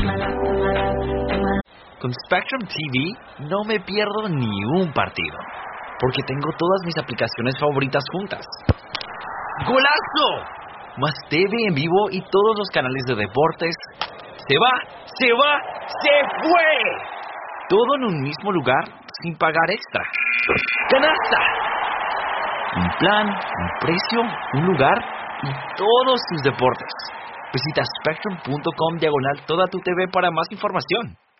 Con Spectrum TV no me pierdo ni un partido, porque tengo todas mis aplicaciones favoritas juntas. ¡Golazo! Más TV en vivo y todos los canales de deportes. ¡Se fue! Todo en un mismo lugar sin pagar extra. ¡Canasta! Un plan, un precio, un lugar y todos tus deportes. Visita spectrum.com/toda tu TV para más información.